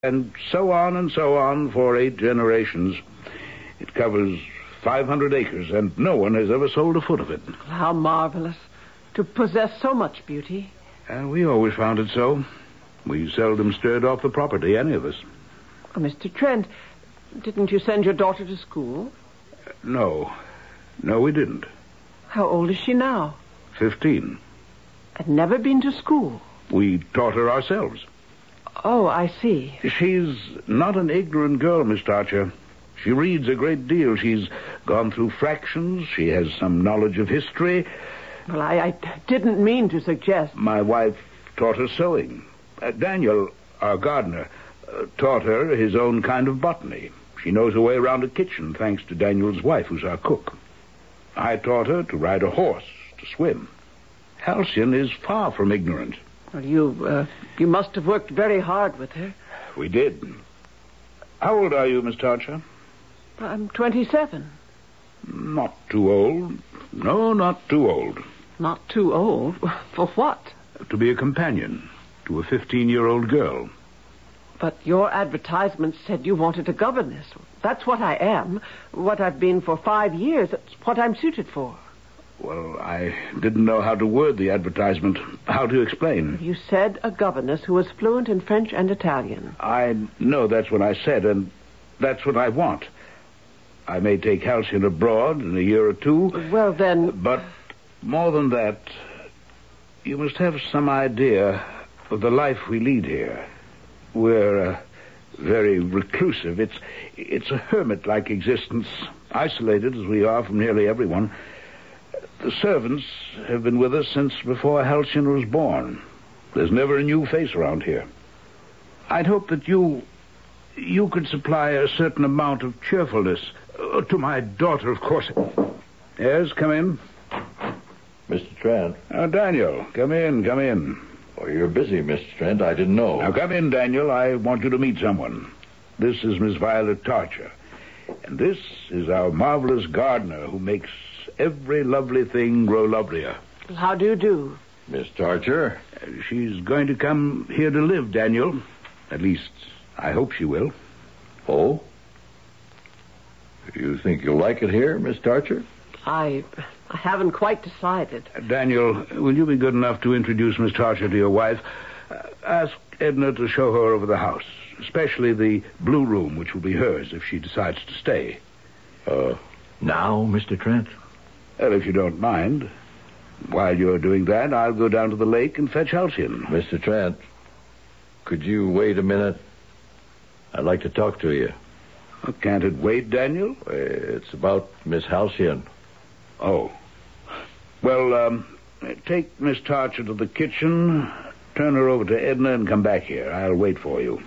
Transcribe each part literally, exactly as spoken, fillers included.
And so on and so on for eight generations. It covers five hundred acres, and no one has ever sold a foot of it. How marvelous. To possess so much beauty. And we always found it so. We seldom stirred off the property, any of us. Oh, Mister Trent, didn't you send your daughter to school? Uh, no. No, we didn't. How old is she now? Fifteen. Had never been to school? We taught her ourselves. Oh, I see. She's not an ignorant girl, Miss Archer. She reads a great deal. She's gone through fractions. She has some knowledge of history. Well, I, I didn't mean to suggest... My wife taught her sewing. Uh, Daniel, our gardener, uh, taught her his own kind of botany. She knows her way around a kitchen, thanks to Daniel's wife, who's our cook. I taught her to ride a horse, to swim. Halcyon is far from ignorant. Well, you, uh, you must have worked very hard with her. We did. How old are you, Miss Archer? I'm twenty-seven. Not too old. No, not too old. Not too old? For what? To be a companion to a fifteen-year-old girl. But your advertisement said you wanted a governess. That's what I am. What I've been for five years. That's what I'm suited for. Well, I didn't know how to word the advertisement. How to explain? You said a governess who was fluent in French and Italian. I know that's what I said, and that's what I want. I may take Halcyon abroad in a year or two. Well, then... But more than that, you must have some idea of the life we lead here. We're uh, very reclusive. It's, it's a hermit-like existence, isolated as we are from nearly everyone. The servants have been with us since before Halcyon was born. There's never a new face around here. I'd hope that you... you could supply a certain amount of cheerfulness. Uh, to my daughter, of course. Yes, come in. Mister Trent. Oh, Daniel, come in, come in. Oh, you're busy, Mister Trent. I didn't know. Now, come in, Daniel. I want you to meet someone. This is Miss Violet Archer. And this is our marvelous gardener who makes every lovely thing grow lovelier. How do you do? Miss Archer? Uh, she's going to come here to live, Daniel. At least, I hope she will. Oh? You think you'll like it here, Miss Archer? I... I haven't quite decided. Uh, Daniel, will you be good enough to introduce Miss Archer to your wife? Uh, ask Edna to show her over the house, especially the blue room, which will be hers if she decides to stay. Uh, now, Mister Trent? Well, if you don't mind. While you're doing that, I'll go down to the lake and fetch Halcyon. Mister Trent, could you wait a minute? I'd like to talk to you. Well, can't it wait, Daniel? It's about Miss Halcyon. Oh. Well, um, take Miss Archer to the kitchen, turn her over to Edna, and come back here. I'll wait for you.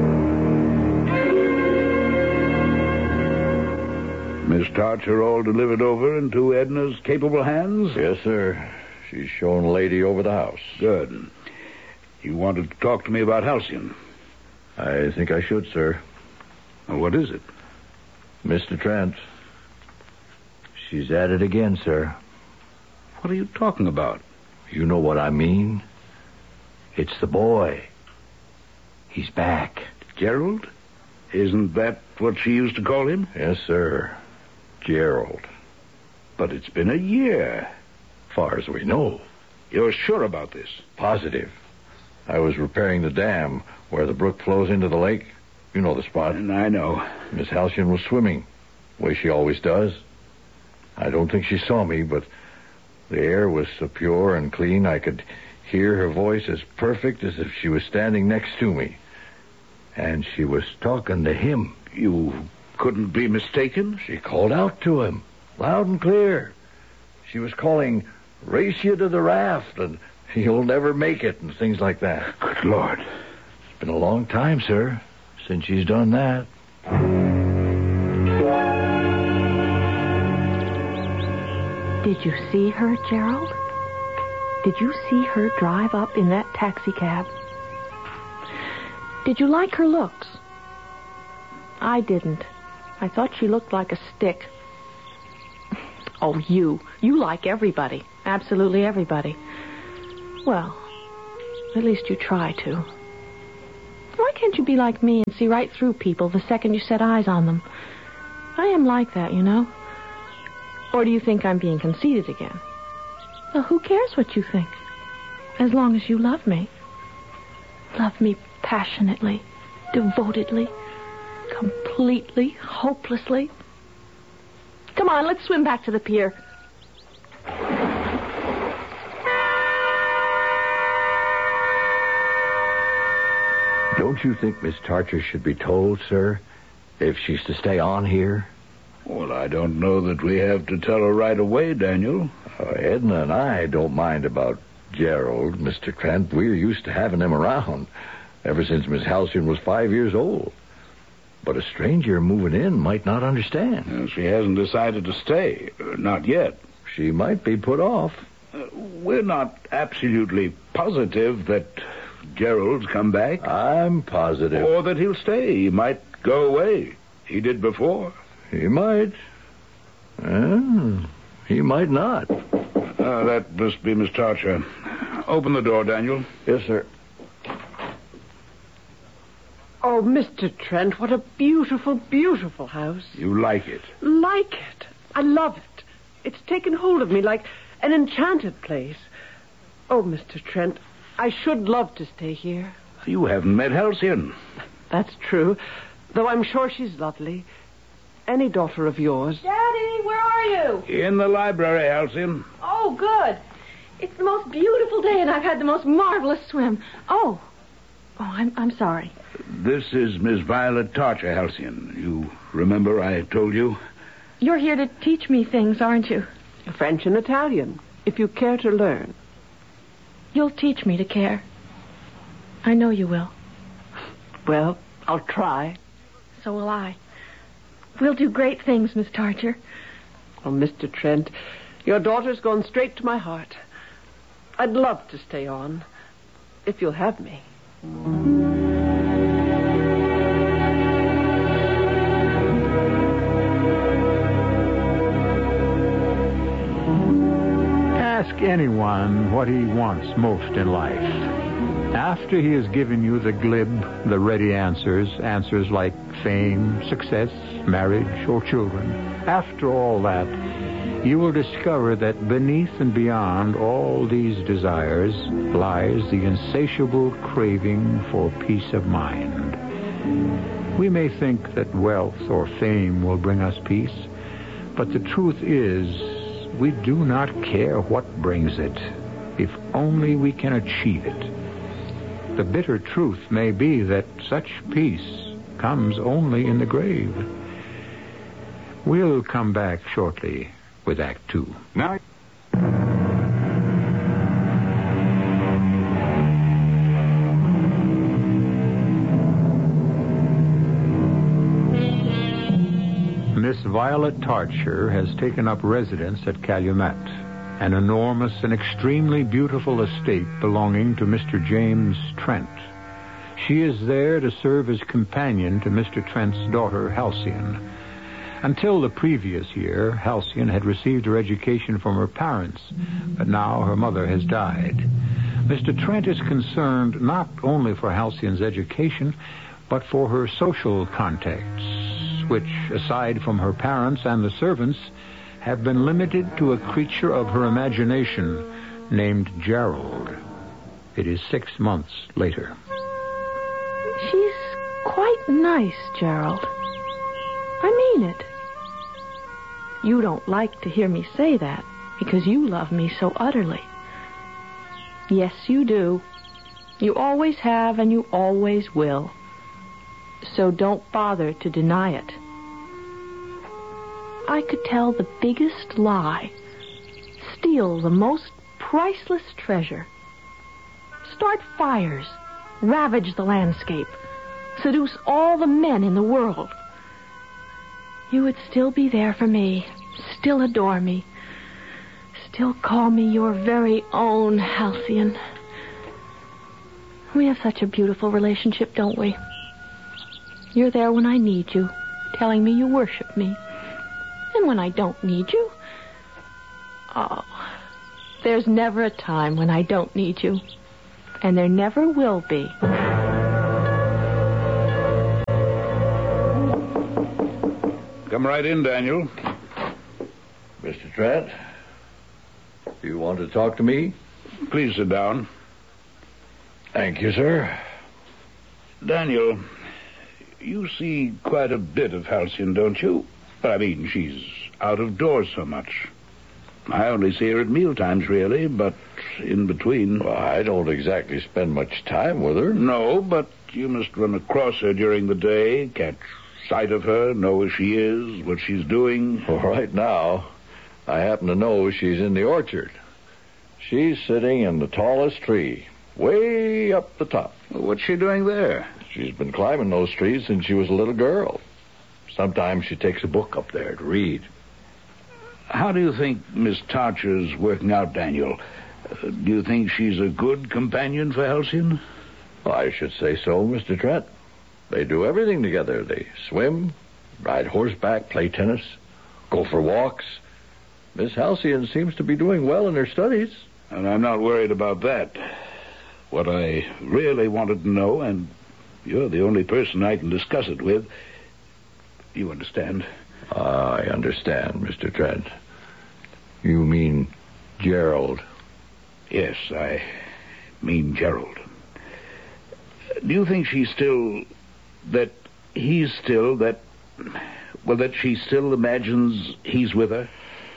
Miss Archer all delivered over into Edna's capable hands? Yes, sir. She's shown a lady over the house. Good. You wanted to talk to me about Halcyon? I think I should, sir. Well, what is it? Mister Trent, she's at it again, sir. What are you talking about? You know what I mean. It's the boy. He's back. Gerald? Isn't that what she used to call him? Yes, sir. Gerald. But it's been a year. Far as we know. You're sure about this? Positive. I was repairing the dam where the brook flows into the lake. You know the spot. And I know. Miss Halcyon was swimming, the way she always does. I don't think she saw me, but the air was so pure and clean I could hear her voice as perfect as if she was standing next to me. And she was talking to him. You couldn't be mistaken? She called out to him, loud and clear. She was calling, "Race you to the raft," and "You'll never make it," and things like that. Good Lord. It's been a long time, sir, since she's done that. Did you see her, Gerald? Did you see her drive up in that taxicab? Did you like her looks? I didn't. I thought she looked like a stick. Oh, you. You like everybody. Absolutely everybody. Well, at least you try to. Why can't you be like me and see right through people the second you set eyes on them? I am like that, you know. Or do you think I'm being conceited again? Well, who cares what you think? As long as you love me. Love me passionately, devotedly, completely, hopelessly. Come on, let's swim back to the pier. Don't you think Miss Tarcher should be told, sir, if she's to stay on here? Well, I don't know that we have to tell her right away, Daniel. Uh, Edna and I don't mind about Gerald, Mister Trent. We're used to having him around ever since Miss Halcyon was five years old. But a stranger moving in might not understand. Well, she hasn't decided to stay. Uh, not yet. She might be put off. Uh, we're not absolutely positive that Gerald's come back. I'm positive. Or that he'll stay. He might go away. He did before. He might. Uh, he might not. Uh, that must be Miss Tarcher. Open the door, Daniel. Yes, sir. Oh, Mister Trent, what a beautiful, beautiful house. You like it? Like it. I love it. It's taken hold of me like an enchanted place. Oh, Mister Trent, I should love to stay here. You haven't met Halcyon. That's true, though I'm sure she's lovely. Any daughter of yours. Daddy, where are you? In the library, Halcyon. Oh, good. It's the most beautiful day, and I've had the most marvelous swim. Oh. Oh, I'm, I'm sorry. This is Miss Violet Tarcher, Halcyon. You remember I told you? You're here to teach me things, aren't you? French and Italian, if you care to learn. You'll teach me to care. I know you will. Well, I'll try. So will I. We'll do great things, Miss Tarcher. Oh, Mister Trent, your daughter's gone straight to my heart. I'd love to stay on, if you'll have me. Ask anyone what he wants most in life. After he has given you the glib, the ready answers, answers like fame, success, marriage, or children, after all that, you will discover that beneath and beyond all these desires lies the insatiable craving for peace of mind. We may think that wealth or fame will bring us peace, but the truth is we do not care what brings it, if only we can achieve it. The bitter truth may be that such peace comes only in the grave. We'll come back shortly with Act Two. Now... Miss Violet Tarcher has taken up residence at Calumet, an enormous and extremely beautiful estate belonging to Mister James Trent. She is there to serve as companion to Mister Trent's daughter, Halcyon. Until the previous year, Halcyon had received her education from her parents, but now her mother has died. Mister Trent is concerned not only for Halcyon's education, but for her social contacts, which, aside from her parents and the servants, have been limited to a creature of her imagination named Gerald. It is six months later. She's quite nice, Gerald. I mean it. You don't like to hear me say that because you love me so utterly. Yes, you do. You always have and you always will. So don't bother to deny it. I could tell the biggest lie, steal the most priceless treasure, start fires, ravage the landscape, seduce all the men in the world. You would still be there for me, still adore me, still call me your very own Halcyon. We have such a beautiful relationship, don't we? You're there when I need you, telling me you worship me. And when I don't need you, oh, there's never a time when I don't need you. And there never will be. Come right in, Daniel. Mister Trent, do you want to talk to me? Please sit down. Thank you, sir. Daniel, you see quite a bit of Halcyon, don't you? I mean, she's out of doors so much. I only see her at mealtimes, really, but in between... Well, I don't exactly spend much time with her. No, but you must run across her during the day, catch sight of her, know where she is, what she's doing. Well, right now, I happen to know she's in the orchard. She's sitting in the tallest tree, way up the top. Well, what's she doing there? She's been climbing those trees since she was a little girl. Sometimes she takes a book up there to read. How do you think Miss Tarcher's working out, Daniel? Uh, do you think she's a good companion for Halcyon? I should say so, Mister Trent. They do everything together. They swim, ride horseback, play tennis, go for walks. Miss Halcyon seems to be doing well in her studies. And I'm not worried about that. What I really wanted to know, and you're the only person I can discuss it with, you understand? I understand, Mister Trent. You mean Gerald? Yes, I mean Gerald. Do you think she's still... that he's still... that... well, that she still imagines he's with her?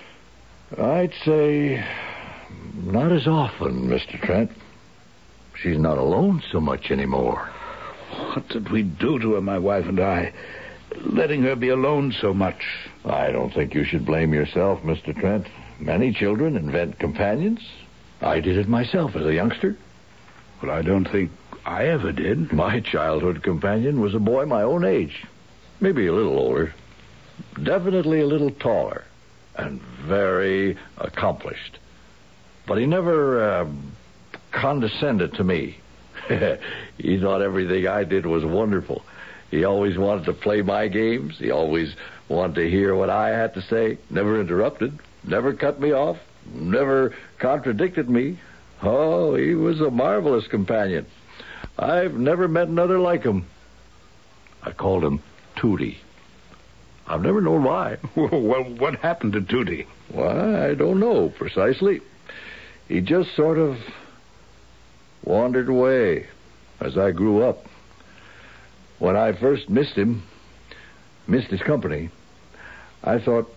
I'd say not as often, Mister Trent. She's not alone so much anymore. What did we do to her, my wife and I? Letting her be alone so much. I don't think you should blame yourself, Mister Trent. Many children invent companions. I did it myself as a youngster. Well, I don't think I ever did. My childhood companion was a boy my own age. Maybe a little older. Definitely a little taller. And very accomplished. But he never uh, condescended to me. He thought everything I did was wonderful. He always wanted to play my games. He always wanted to hear what I had to say. Never interrupted. Never cut me off. Never contradicted me. Oh, he was a marvelous companion. I've never met another like him. I called him Tootie. I've never known why. Well, what happened to Tootie? Why, I don't know precisely. He just sort of wandered away as I grew up. When I first missed him, missed his company, I thought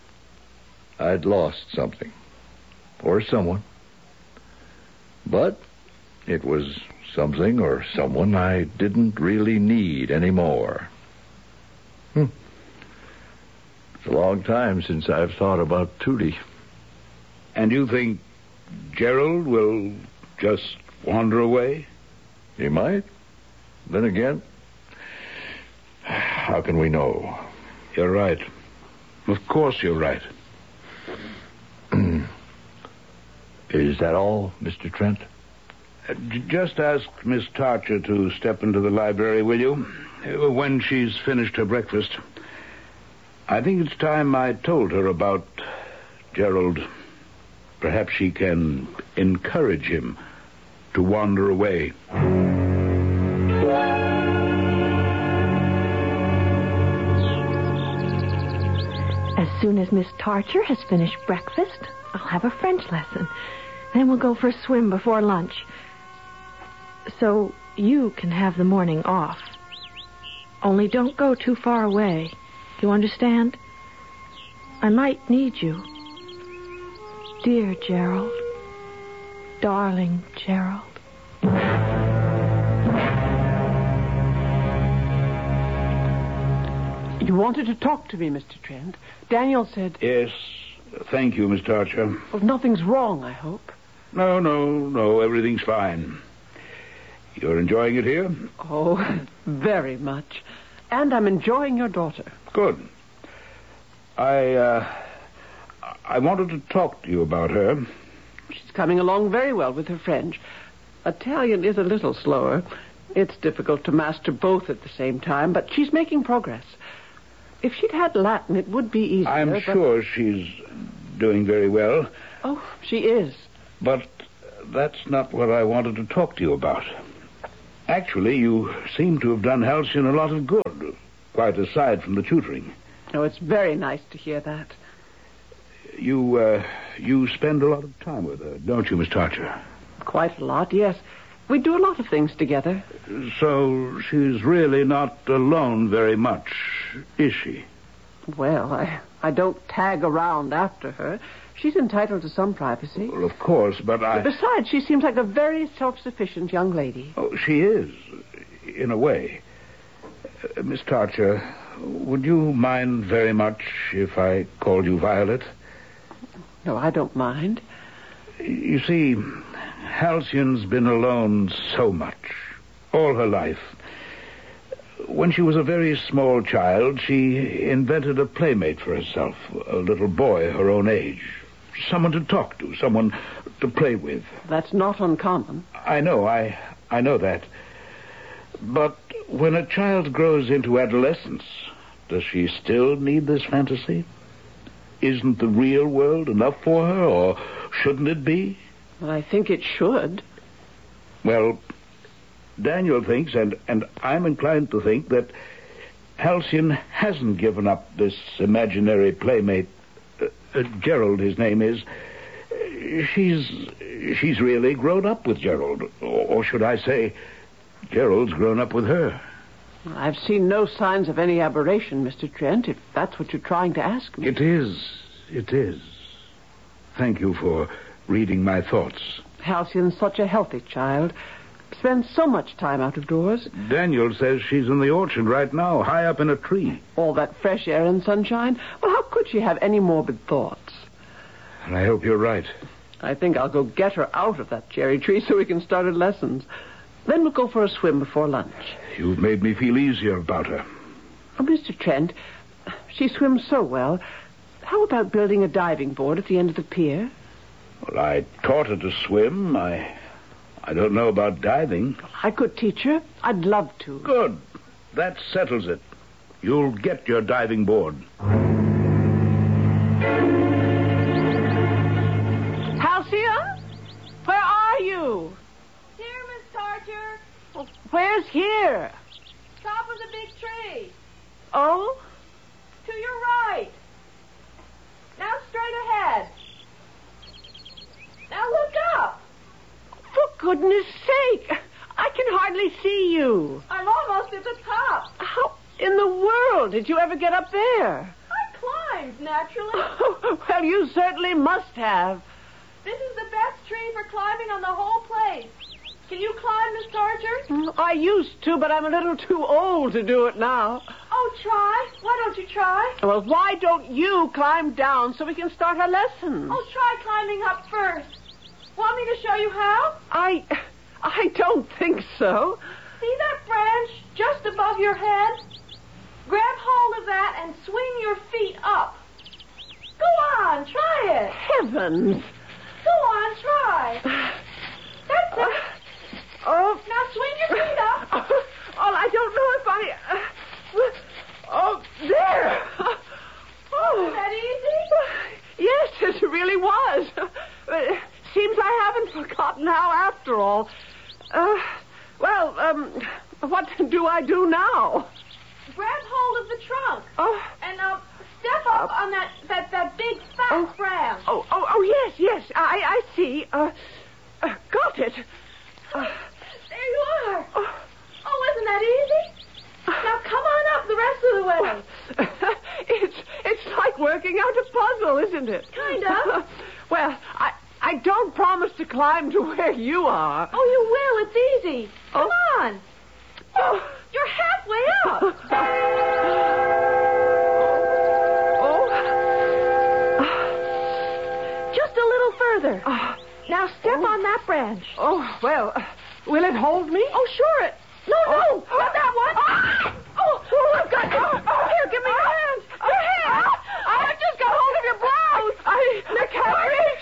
I'd lost something. Or someone. But it was something or someone I didn't really need anymore. Hmm. It's a long time since I've thought about Tootie. And you think Gerald will just wander away? He might. Then again, how can we know? You're right. Of course you're right. Is that all, Mister Trent? Uh, j- just ask Miss Tarcher to step into the library, will you? Uh, when she's finished her breakfast. I think it's time I told her about Gerald. Perhaps she can encourage him to wander away. As soon as Miss Tarcher has finished breakfast, I'll have a French lesson. Then we'll go for a swim before lunch. So you can have the morning off. Only don't go too far away. You understand? I might need you. Dear Gerald. Darling Gerald. You wanted to talk to me, Mister Trent. Daniel said... Yes, thank you, Miss Tarcher. Well, nothing's wrong, I hope. No, no, no, everything's fine. You're enjoying it here? Oh, very much. And I'm enjoying your daughter. Good. I, uh, I wanted to talk to you about her. She's coming along very well with her French. Italian is a little slower. It's difficult to master both at the same time, but she's making progress. If she'd had Latin, it would be easier. I'm but... sure she's doing very well. Oh, she is. But that's not what I wanted to talk to you about. Actually, you seem to have done Halcyon a lot of good, quite aside from the tutoring. Oh, it's very nice to hear that. You, uh, you spend a lot of time with her, don't you, Miss Tarcher? Quite a lot, yes. We do a lot of things together. So she's really not alone very much, is she? Well, I, I don't tag around after her. She's entitled to some privacy. Well, of course, but I... Besides, she seems like a very self-sufficient young lady. Oh, she is, in a way. Uh, Miss Tarcher, would you mind very much if I called you Violet? No, I don't mind. You see, Halcyon's been alone so much, all her life. When she was a very small child, she invented a playmate for herself, a little boy her own age. Someone to talk to, someone to play with. That's not uncommon. I know, I, I know that. But when a child grows into adolescence, does she still need this fantasy? Isn't the real world enough for her, or shouldn't it be? Well, I think it should. Well, Daniel thinks, and, and I'm inclined to think, that Halcyon hasn't given up this imaginary playmate. Uh, uh, Gerald, his name is. Uh, she's she's really grown up with Gerald. Or, or should I say, Gerald's grown up with her. I've seen no signs of any aberration, Mister Trent, if that's what you're trying to ask me. It is. It is. Thank you for reading my thoughts. Halcyon's such a healthy child. Spends so much time out of doors. Daniel says she's in the orchard right now, high up in a tree. All that fresh air and sunshine. Well, how could she have any morbid thoughts? And I hope you're right. I think I'll go get her out of that cherry tree so we can start her lessons. Then we'll go for a swim before lunch. You've made me feel easier about her. Oh, Mister Trent, she swims so well. How about building a diving board at the end of the pier? Well, I taught her to swim. I... I don't know about diving. I could teach her. I'd love to. Good. That settles it. You'll get your diving board. Halcyon? Where are you? Here, Miss Tarcher. Well, where's here? Top of the big tree. Oh? To your right. Now straight ahead. Now look up. For goodness sake! I can hardly see you. I'm almost at the top. How in the world did you ever get up there? I climbed, naturally. Well, you certainly must have. This is the best tree for climbing on the whole place. Can you climb, Miss Tarcher? I used to, but I'm a little too old to do it now. Oh, try. Why don't you try? Well, why don't you climb down so we can start our lessons? Oh, try climbing up first. Want me to show you how? I... I don't think so. See that branch just above your head? Grab hold of that and swing your feet up. Go on, try it. Heavens. Go on, try. That's it. Oh. Now swing your feet up. Oh, I don't know if I... Uh, oh, there. Oh. Isn't that easy? Yes, it really was. Uh, seems I haven't forgotten how after all. Uh, well, um, what do I do now? Grab hold of the trunk. Oh. And, uh, step up on that, that, that big fat Oh. branch. Oh, oh, oh, yes, yes, I, I see. Uh, uh, got it. Uh, There you are. oh. Oh, isn't that easy? Now come on up the rest of the way. it's it's like working out a puzzle, isn't it? Kind of. Well, I I don't promise to climb to where you are. Oh, you will. It's easy. Come Oh. on. Oh. You're halfway up. Oh. Just a little further. Oh. Now step Oh. on that branch. Oh, well, uh, will it hold me? Oh, sure it. No, no, Oh. not that one. Ah. Oh, oh, I've got you. Oh, here, give me your hand. Your hand. I just got hold of your blouse. I, I can't reach.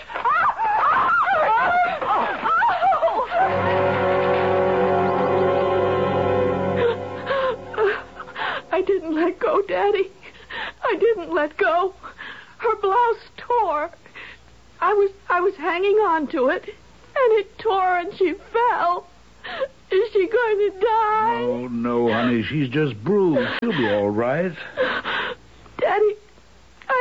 I didn't let go, Daddy. I didn't let go. Her blouse tore. I was I was hanging on to it, and it tore and she fell. Is she going to die? Oh, no, honey. She's just bruised. She'll be all right. Daddy,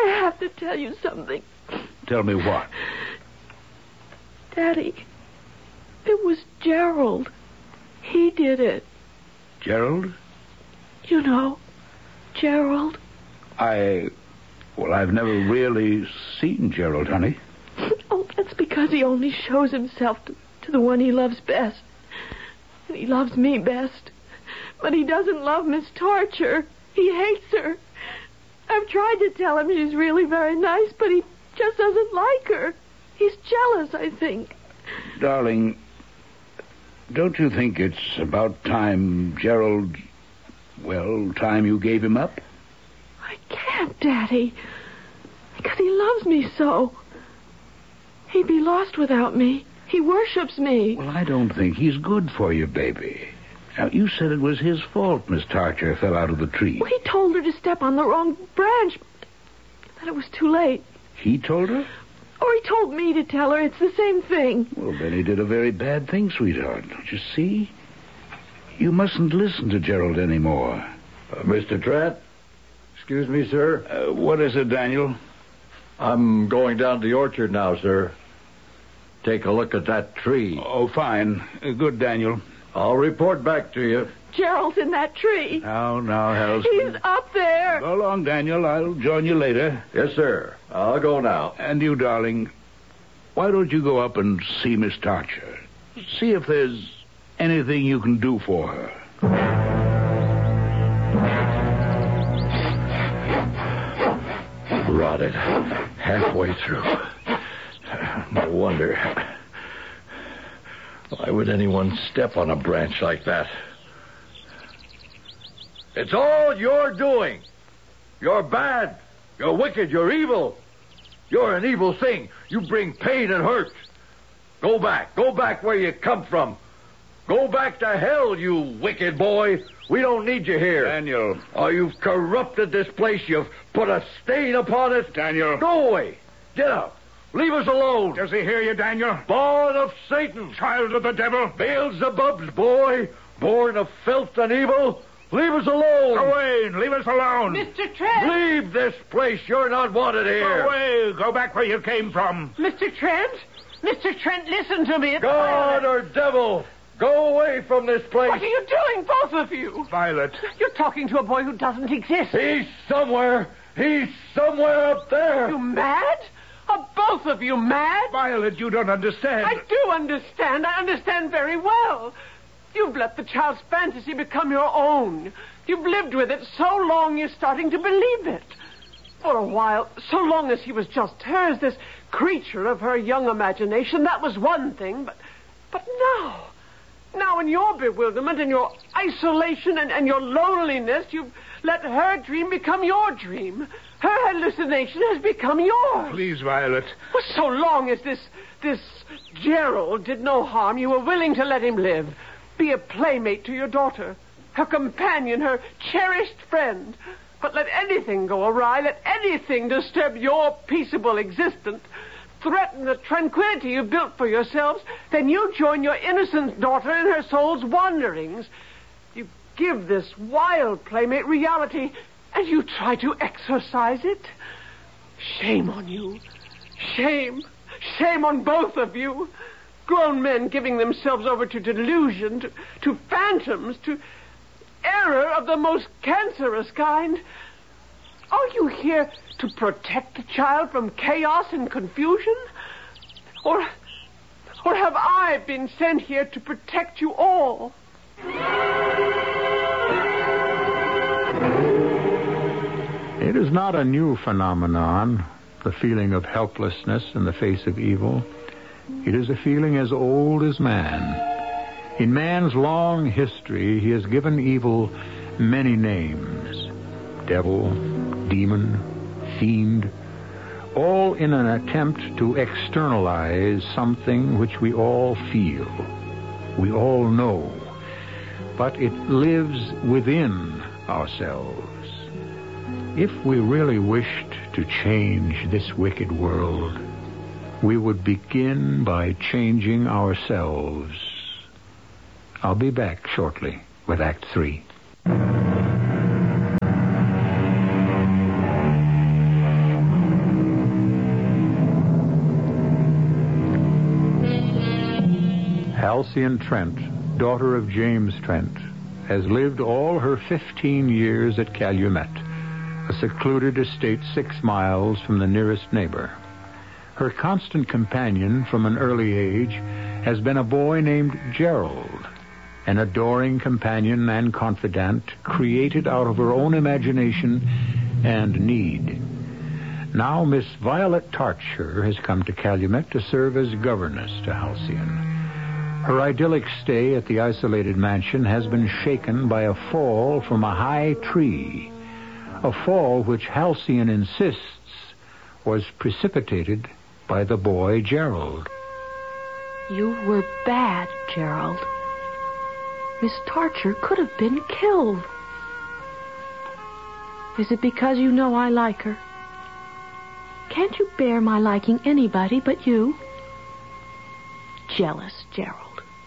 I have to tell you something. Tell me what? Daddy, it was Gerald. He did it. Gerald? You know, Gerald. I... Well, I've never really seen Gerald, honey. Oh, that's because he only shows himself to, to the one he loves best. And he loves me best. But he doesn't love Miss Torcher. He hates her. I've tried to tell him she's really very nice, but he just doesn't like her. He's jealous, I think. Darling, don't you think it's about time Gerald... Well, time you gave him up? I can't, Daddy. Because he loves me so. He'd be lost without me. He worships me. Well, I don't think he's good for you, baby. Now, you said it was his fault Miss Tarcher fell out of the tree. Well, he told her to step on the wrong branch. That it was too late. He told her? Or he told me to tell her. It's the same thing. Well, then he did a very bad thing, sweetheart. Don't you see? You mustn't listen to Gerald anymore. Uh, Mister Trent? Excuse me, sir? Uh, what is it, Daniel? I'm going down to the orchard now, sir. Take a look at that tree. Oh, fine. Uh, good, Daniel. I'll report back to you. Gerald's in that tree. Now, now, Halsey. He's up there. Go along, Daniel. I'll join you later. Yes, sir. I'll go now. And you, darling, why don't you go up and see Miss Tarcher? See if there's anything you can do for her. Rotted. Halfway through. No wonder. Why would anyone step on a branch like that? It's all you're doing. You're bad. You're wicked. You're evil. You're an evil thing. You bring pain and hurt. Go back. Go back where you come from. Go back to hell, you wicked boy. We don't need you here. Daniel. Oh, you've corrupted this place. You've put a stain upon it. Daniel. Go away. Get out. Leave us alone. Does he hear you, Daniel? Born of Satan. Child of the devil. Beelzebub's boy. Born of filth and evil. Leave us alone. Go away and leave us alone. Mister Trent! Leave this place. You're not wanted here. Go away. Go back where you came from. Mister Trent? Mister Trent, listen to me. It's God Violet. or devil. Go away from this place. What are you doing, both of you? Violet. You're talking to a boy who doesn't exist. He's somewhere. He's somewhere up there. You mad? Are both of you mad? Violet, you don't understand. I do understand. I understand very well. You've let the child's fantasy become your own. You've lived with it so long you're starting to believe it. For a while, so long as he was just hers, this creature of her young imagination, that was one thing. But but now, now in your bewilderment and your isolation and, and your loneliness, you've let her dream become your dream. Her hallucination has become yours. Please, Violet. For so long as this, this Gerald did no harm, you were willing to let him live. Be a playmate to your daughter, her companion, her cherished friend. But let anything go awry, let anything disturb your peaceable existence, threaten the tranquility you've built for yourselves, then you join your innocent daughter in her soul's wanderings. You give this wild playmate reality, and you try to exorcise it. Shame on you. Shame. Shame on both of you. Grown men giving themselves over to delusion, to, to phantoms, to error of the most cancerous kind. Are you here to protect the child from chaos and confusion? Or, or have I been sent here to protect you all? It is not a new phenomenon, the feeling of helplessness in the face of evil. It is a feeling as old as man. In man's long history, he has given evil many names. Devil, demon, fiend, all in an attempt to externalize something which we all feel, we all know, but it lives within ourselves. If we really wished to change this wicked world, we would begin by changing ourselves. I'll be back shortly with Act Three. Halcyon Trent, daughter of James Trent, has lived all her fifteen years at Calumet, a secluded estate six miles from the nearest neighbor. Her constant companion from an early age has been a boy named Gerald, an adoring companion and confidant created out of her own imagination and need. Now Miss Violet Tarcher has come to Calumet to serve as governess to Halcyon. Her idyllic stay at the isolated mansion has been shaken by a fall from a high tree, a fall which Halcyon insists was precipitated by the boy Gerald. You were bad, Gerald. Miss Tarcher could have been killed. Is it because you know I like her? Can't you bear my liking anybody but you? Jealous, Gerald.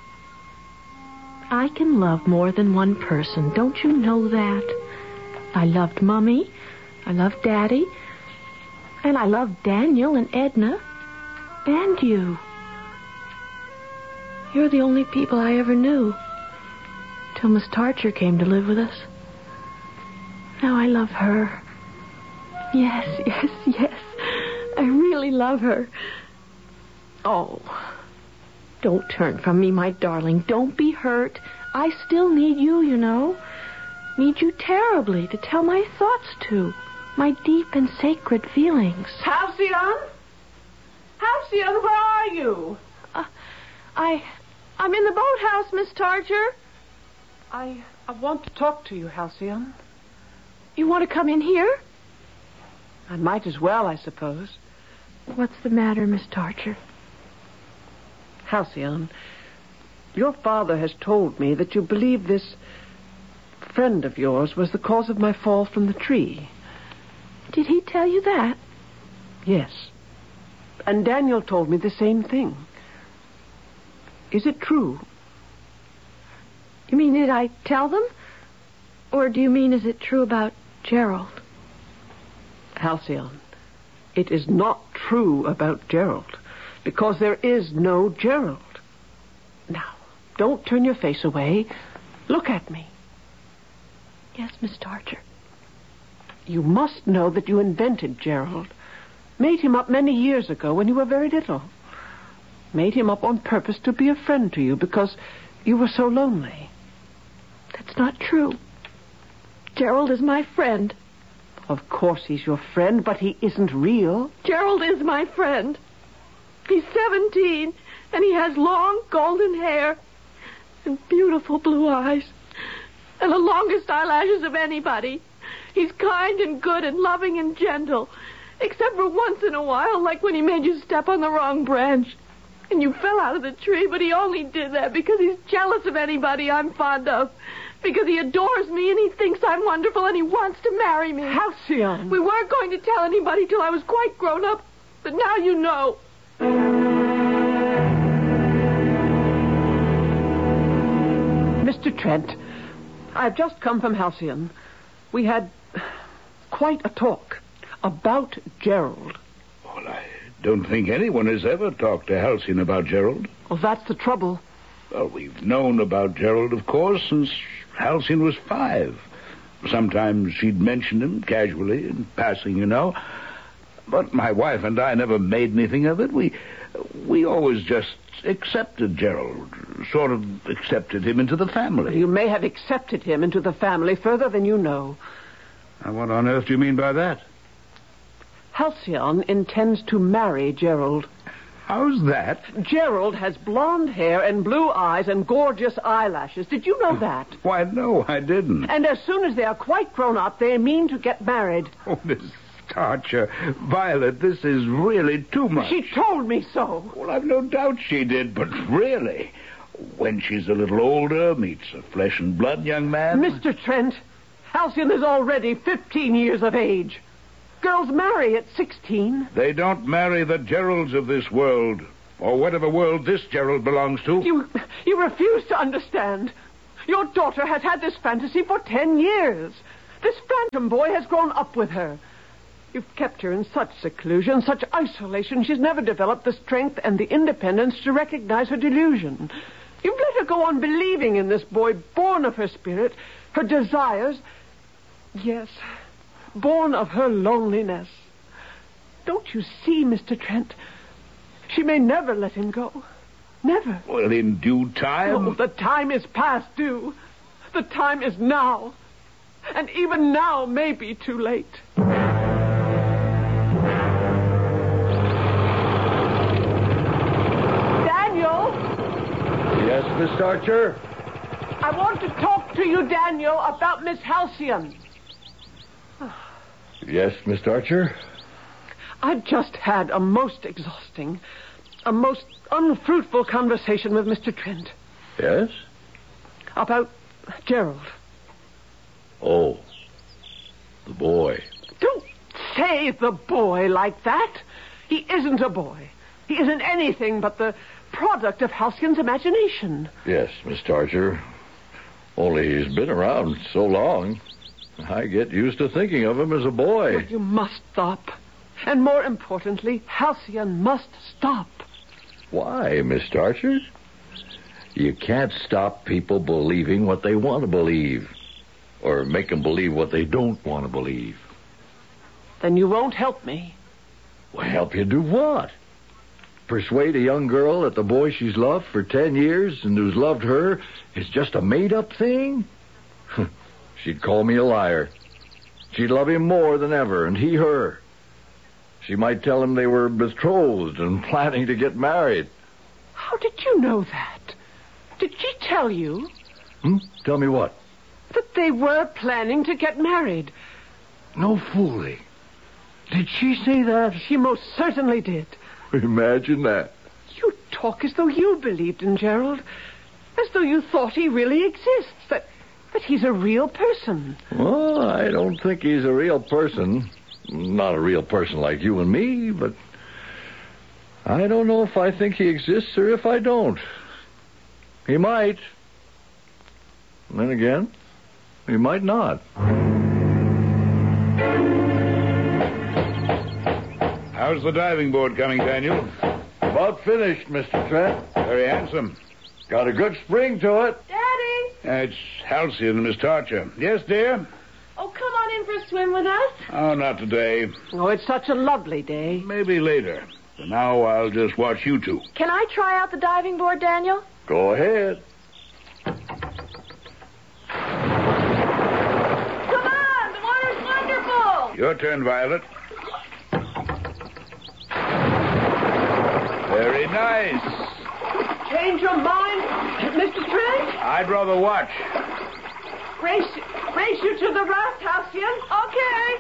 I can love more than one person. Don't you know that? I loved Mummy. I loved Daddy. And I loved Daniel and Edna. And you. You're the only people I ever knew. Till Miss Tarcher came to live with us. Now I love her. Yes, yes, yes. I really love her. Oh, don't turn from me, my darling. Don't be hurt. I still need you, you know. Need you terribly to tell my thoughts to. My deep and sacred feelings. Halcyon? Halcyon, where are you? Uh, I... I'm in the boathouse, Miss Tarcher. I, I want to talk to you, Halcyon. You want to come in here? I might as well, I suppose. What's the matter, Miss Tarcher? Halcyon, your father has told me that you believe this friend of yours was the cause of my fall from the tree. Did he tell you that? Yes. And Daniel told me the same thing. Is it true? You mean, did I tell them? Or do you mean, is it true about Gerald? Halcyon, it is not true about Gerald, because there is no Gerald. Now, don't turn your face away. Look at me. Yes, Miss Tarcher. You must know that you invented Gerald. Made him up many years ago when you were very little. Made him up on purpose to be a friend to you because you were so lonely. That's not true. Gerald is my friend. Of course he's your friend, but he isn't real. Gerald is my friend. He's seventeen, and he has long golden hair and beautiful blue eyes and the longest eyelashes of anybody. He's kind and good and loving and gentle, except for once in a while, like when he made you step on the wrong branch and you fell out of the tree, but he only did that because he's jealous of anybody I'm fond of, because he adores me and he thinks I'm wonderful and he wants to marry me. Halcyon! We weren't going to tell anybody till I was quite grown up, but now you know. Mister Trent, I've just come from Halcyon. We had quite a talk about Gerald. Well, I don't think anyone has ever talked to Halcyon about Gerald. Well, that's the trouble. Well, we've known about Gerald, of course, since Halcyon was five. Sometimes she'd mention him casually, in passing, you know. But my wife and I never made anything of it. We, we always just accepted Gerald, sort of accepted him into the family. You may have accepted him into the family further than you know. Now, what on earth do you mean by that? Halcyon intends to marry Gerald. How's that? Gerald has blonde hair and blue eyes and gorgeous eyelashes. Did you know that? Why, no, I didn't. And as soon as they are quite grown up, they mean to get married. Oh, Miss Tarcher, Violet, this is really too much. She told me so. Well, I've no doubt she did, but really, when she's a little older, meets a flesh and blood young man... Mister Trent, Halcyon is already fifteen years of age. Girls marry at sixteen. They don't marry the Geralds of this world, or whatever world this Gerald belongs to. You, you refuse to understand. Your daughter has had this fantasy for ten years. This phantom boy has grown up with her. You've kept her in such seclusion, such isolation, she's never developed the strength and the independence to recognize her delusion. You've let her go on believing in this boy, born of her spirit, her desires. Yes, born of her loneliness. Don't you see, Mister Trent? She may never let him go. Never. Well, in due time... Oh, the time is past due. The time is now. And even now may be too late. Daniel? Yes, Miss Archer? I want to talk to you, Daniel, about Miss Halcyon. Yes, Miss Archer? I've just had a most exhausting, a most unfruitful conversation with Mister Trent. Yes? About Gerald. Oh, the boy. Don't say the boy like that. He isn't a boy. He isn't anything but the product of Halcyon's imagination. Yes, Miss Archer. Only he's been around so long. I get used to thinking of him as a boy. But you must stop. And more importantly, Halcyon must stop. Why, Miss Archer? You can't stop people believing what they want to believe. Or make them believe what they don't want to believe. Then you won't help me. Well, help you do what? Persuade a young girl that the boy she's loved for ten years and who's loved her is just a made-up thing? She'd call me a liar. She'd love him more than ever, and he her. She might tell him they were betrothed and planning to get married. How did you know that? Did she tell you? Hmm? Tell me what? That they were planning to get married. No fooling. Did she say that? She most certainly did. Imagine that. You talk as though you believed in Gerald. As though you thought he really exists. That, that he's a real person. Well, I don't think he's a real person. Not a real person like you and me, but I don't know if I think he exists or if I don't. He might. And then again, he might not. How's the diving board coming, Daniel? About finished, Mister Trent. Very handsome. Got a good spring to it. Daddy! Uh, it's Halcyon and Miss Tarcher. Yes, dear? Oh, come on in for a swim with us. Oh, not today. Oh, it's such a lovely day. Maybe later. For now, I'll just watch you two. Can I try out the diving board, Daniel? Go ahead. Come on, the water's wonderful. Your turn, Violet. Very nice. Change your mind, Mister Trent? I'd rather watch. Race, race you to the raft, Halcyon. Okay.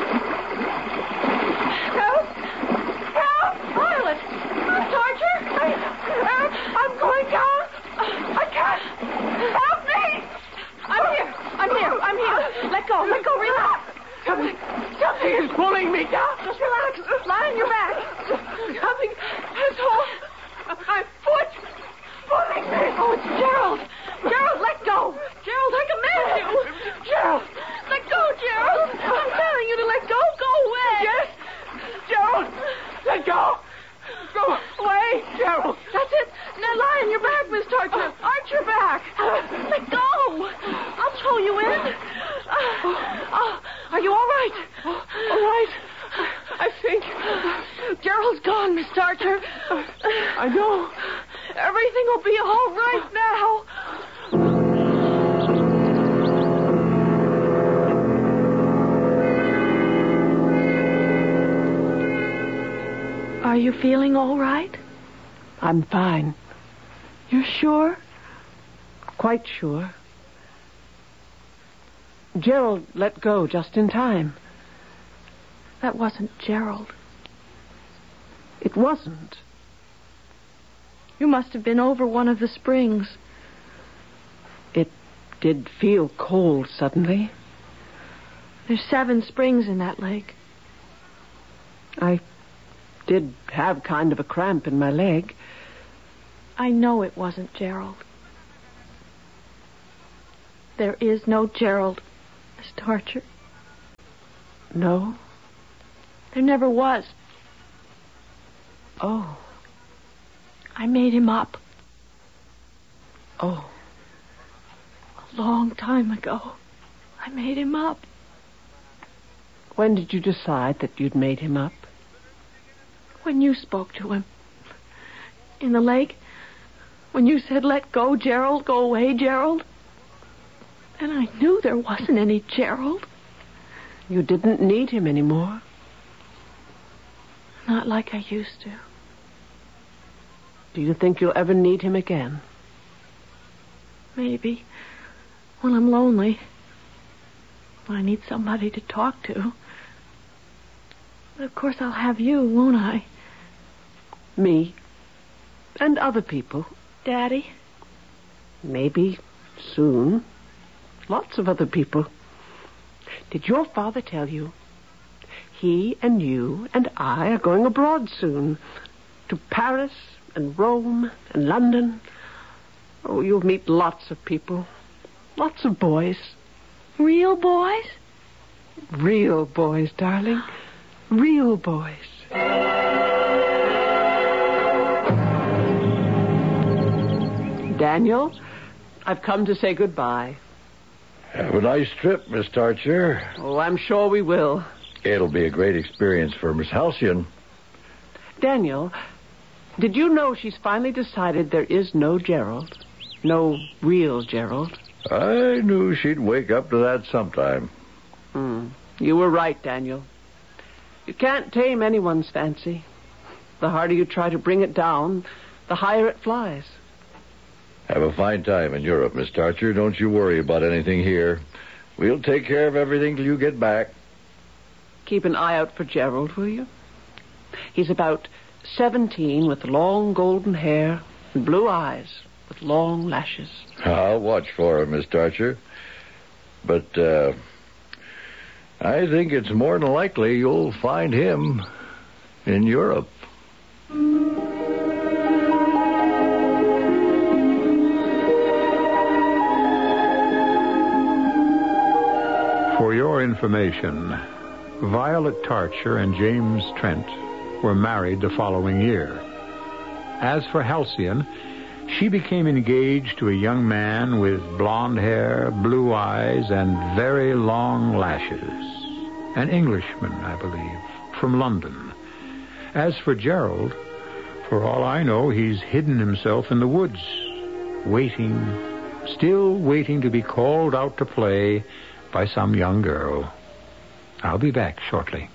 Help! Help! Violet! Miss Archer! I, help! I'm going down. I can't. Help me! I'm here. I'm here. I'm here. Let go. Let go. Relax. Something, something is pulling me down. Just relax. Lie on your back. Something has hold. My foot pulling me. Oh, it's Gerald. Gerald, let go. Gerald, I command you. Gerald. Let go, Gerald. I'm telling you to let go. Go away. Yes. Gerald. Let go. Go away, Gerald. That's it. Now lie on your back, Miss Tarcher. Arch your back. Let go. I'll throw you in. Oh, are you all right? All right. I think. Gerald's gone, Miss Tarcher. I know. Everything will be all right now. Are you feeling all right? I'm fine. You're sure? Quite sure. Gerald let go just in time. That wasn't Gerald. It wasn't. You must have been over one of the springs. It did feel cold suddenly. There's seven springs in that lake. I did have kind of a cramp in my leg. I know it wasn't Gerald. There is no Gerald, Miss Tarcher. No? There never was. Oh. I made him up. Oh, a long time ago. I made him up. When did you decide that you'd made him up? When you spoke to him. In the lake. When you said, let go, Gerald. Go away, Gerald. And I knew there wasn't any Gerald. You didn't need him anymore. Not like I used to. Do you think you'll ever need him again? Maybe. When I'm lonely. When I need somebody to talk to. But of course I'll have you, won't I? Me. And other people. Daddy? Maybe soon. Lots of other people. Did your father tell you? He and you and I are going abroad soon. To Paris and Rome and London. Oh, you'll meet lots of people. Lots of boys. Real boys? Real boys, darling. Real boys. Daniel, I've come to say goodbye. Have a nice trip, Miss Tarcher. Oh, I'm sure we will. It'll be a great experience for Miss Halcyon. Daniel, did you know she's finally decided there is no Gerald? No real Gerald? I knew she'd wake up to that sometime. Hmm. You were right, Daniel. You can't tame anyone's fancy. The harder you try to bring it down, the higher it flies. Have a fine time in Europe, Miss Tarcher. Don't you worry about anything here. We'll take care of everything till you get back. Keep an eye out for Gerald, will you? He's about seventeen with long golden hair and blue eyes with long lashes. I'll watch for him, Miss Tarcher. But, uh, I think it's more than likely you'll find him in Europe. For your information, Violet Tarcher and James Trent were married the following year. As for Halcyon, she became engaged to a young man with blonde hair, blue eyes, and very long lashes. An Englishman, I believe, from London. As for Gerald, for all I know, he's hidden himself in the woods, waiting, still waiting to be called out to play by some young girl. I'll be back shortly.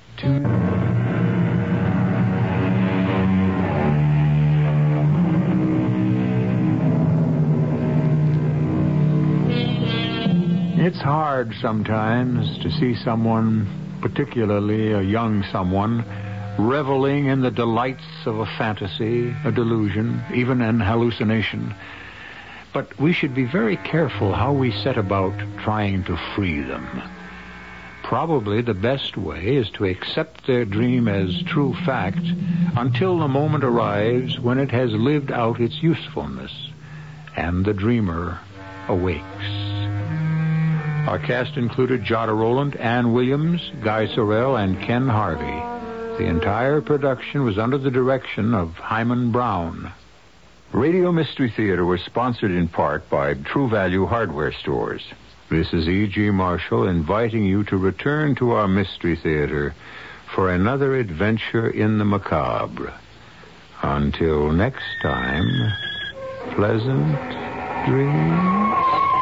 It's hard sometimes to see someone, particularly a young someone, reveling in the delights of a fantasy, a delusion, even an hallucination. But we should be very careful how we set about trying to free them. Probably the best way is to accept their dream as true fact until the moment arrives when it has lived out its usefulness and the dreamer awakes. Our cast included Jada Rowland, Ann Williams, Guy Sorrell, and Ken Harvey. The entire production was under the direction of Hyman Brown. Radio Mystery Theater was sponsored in part by True Value Hardware Stores. This is E G. Marshall inviting you to return to our Mystery Theater for another adventure in the macabre. Until next time, pleasant dreams.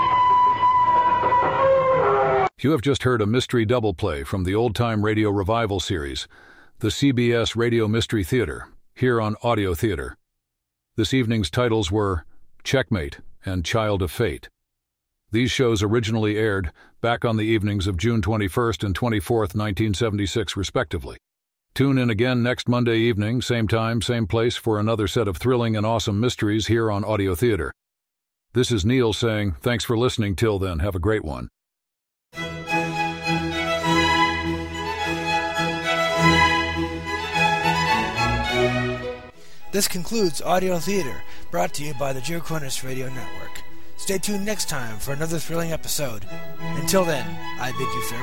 You have just heard a mystery double play from the old-time radio revival series, the C B S Radio Mystery Theater, here on Audio Theater. This evening's titles were Checkmate and Child of Fate. These shows originally aired back on the evenings of June twenty-first and twenty-fourth, nineteen seventy-six, respectively. Tune in again next Monday evening, same time, same place, for another set of thrilling and awesome mysteries here on Audio Theater. This is Neil saying, thanks for listening. Till then, have a great one. This concludes Audio Theater, brought to you by the Joe Cornish Radio Network. Stay tuned next time for another thrilling episode. Until then, I bid you farewell.